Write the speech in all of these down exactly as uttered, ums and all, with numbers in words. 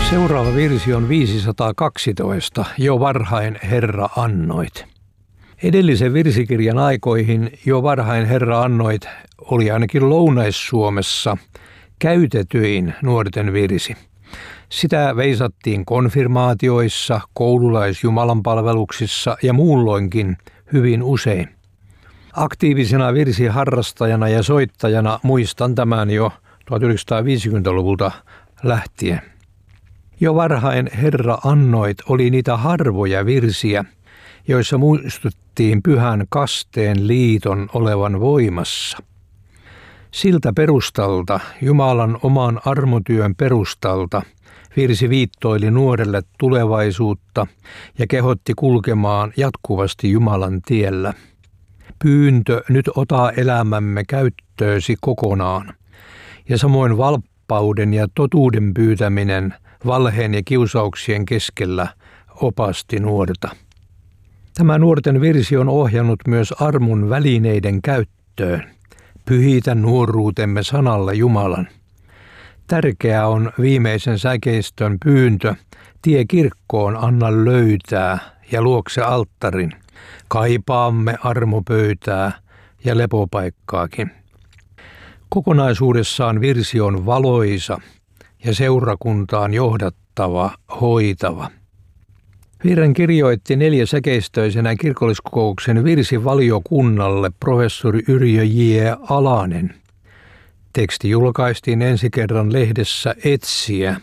Seuraava virsi on viisisataakaksitoista, jo varhain Herra annoit. Edellisen virsikirjan aikoihin jo varhain Herra annoit oli ainakin Lounais-Suomessa käytetyin nuorten virsi. Sitä veisattiin konfirmaatioissa, koululaisjumalanpalveluksissa ja muulloinkin hyvin usein. Aktiivisena virsiharrastajana ja soittajana muistan tämän jo tuhatyhdeksänsataaviisikymmentäluvulta lähtien. Jo varhain Herra annoit oli niitä harvoja virsiä, joissa muistuttiin pyhän kasteen liiton olevan voimassa. Siltä perustalta, Jumalan oman armotyön perustalta, virsi viittoili nuorelle tulevaisuutta ja kehotti kulkemaan jatkuvasti Jumalan tiellä. Pyyntö nyt ota elämämme käyttöösi kokonaan, ja samoin valppauden ja totuuden pyytäminen valheen ja kiusauksien keskellä opasti nuorta. Tämä nuorten virsi on ohjannut myös armun välineiden käyttöön. Pyhitä nuoruutemme sanalla Jumalan. Tärkeää on viimeisen säkeistön pyyntö, tie kirkkoon anna löytää ja luokse alttarin. Kaipaamme armopöytää ja lepopaikkaakin. Kokonaisuudessaan virsi on valoisa ja seurakuntaan johdattava, hoitava. Virren kirjoitti neljäsäkeistöisenä kirkolliskokouksen virsivaliokunnalle professori Yrjö J. Alanen. Teksti julkaistiin ensi kerran lehdessä Etsiä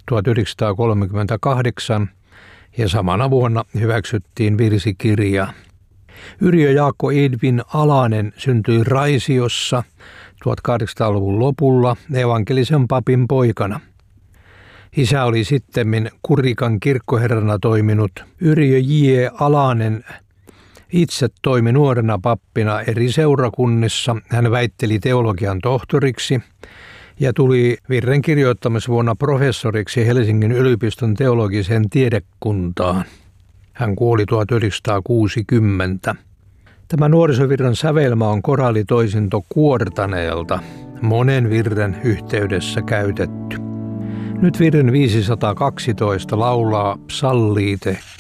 tuhatyhdeksänsataakolmekymmentäkahdeksan ja samana vuonna hyväksyttiin virsikirja. Yrjö Jaakko Edvin Alanen syntyi Raisiossa tuhatkahdeksansataaluvun lopulla evankelisen papin poikana. Isä oli sittemmin Kurikan kirkkoherrana toiminut Yrjö J. Alanen. Itse toimi nuorena pappina eri seurakunnissa. Hän väitteli teologian tohtoriksi ja tuli virren kirjoittamisvuonna professoriksi Helsingin yliopiston teologiseen tiedekuntaan. Hän kuoli tuhatyhdeksänsataakuusikymmentä. Tämä nuorisovirran sävelmä on koraalitoisinto Kuortaneelta, monen virren yhteydessä käytetty. Nyt virren viisisataakaksitoista laulaa psalliite